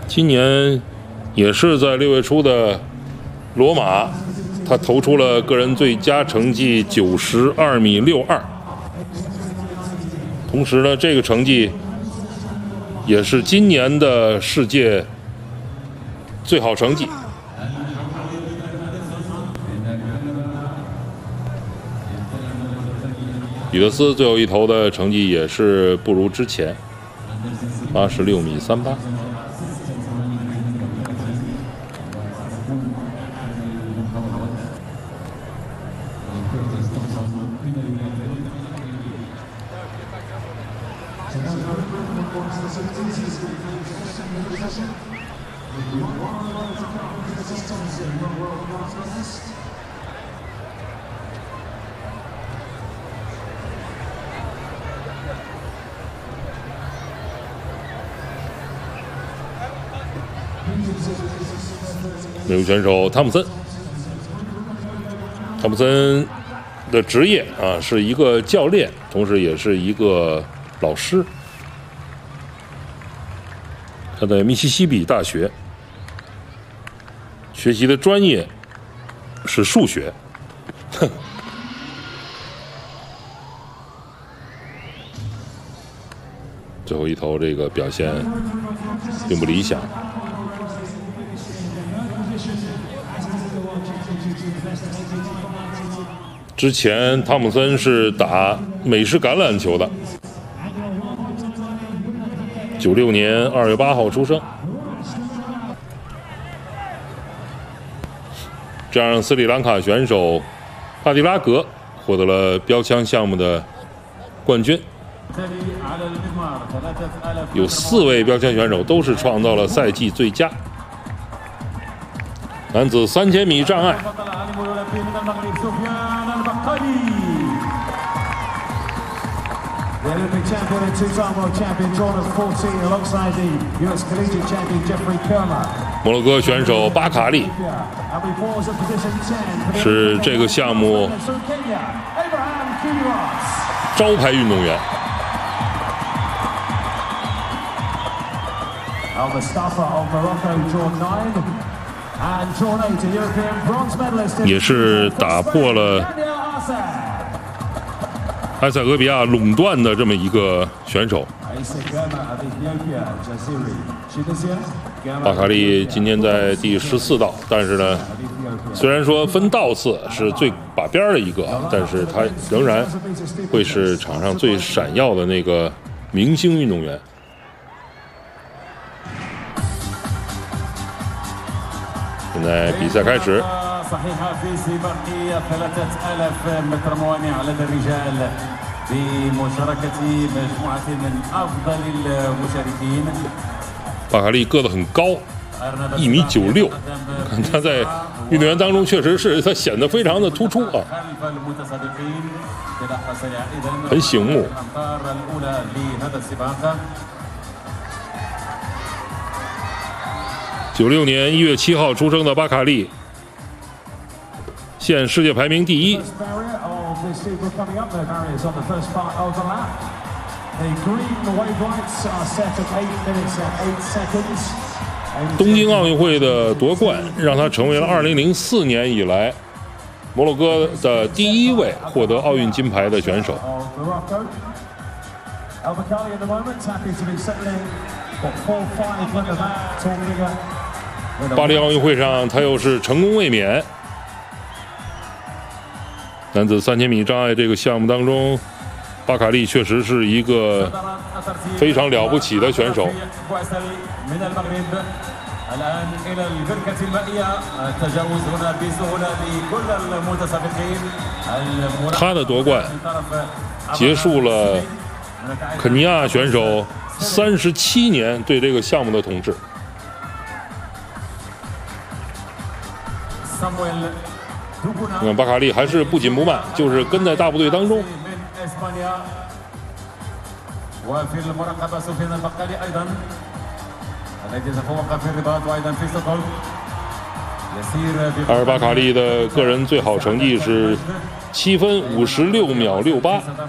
今年也是在6月初的罗马，他投出了个人最佳成绩92.62米。同时呢，这个成绩也是今年的世界最好成绩。彼得斯最后一投的成绩也是不如之前，86.38米。美国选手汤普森，的职业是一个教练，同时也是一个老师。他在密西西比大学学习的专业是数学。最后一投这个表现并不理想。之前汤普森是打美式橄榄球的，96年2月8号出生，这样让斯里兰卡选手帕蒂拉格获得了标枪项目的冠军。有4位标枪选手都是创造了赛季最佳。男子3000米障碍，摩洛哥选手巴卡利是这个项目招牌运动员。也是打破了埃塞俄比亚垄断的这么一个选手。巴卡利今天在第14道，但是呢，虽然说分道次是最把边的一个，但是他仍然会是场上最闪耀的那个明星运动员。现在比赛开始。巴卡利个子很高，1.96米，看他在运动员当中确实是他显得非常的突出啊，很醒目。96年1月7号出生的巴卡利，现世界排名第1。东京奥运会的夺冠，让他成为了2004年以来摩洛哥的第1位获得奥运金牌的选手。巴黎奥运会上，他又是成功卫冕。男子3000米障碍这个项目当中，巴卡利确实是一个非常了不起的选手。他的夺冠结束了肯尼亚选手37年对这个项目的统治。你看巴卡利还是不紧不慢，就是跟在大部队当中。阿尔巴卡利的个人最好成绩是7分56.68秒。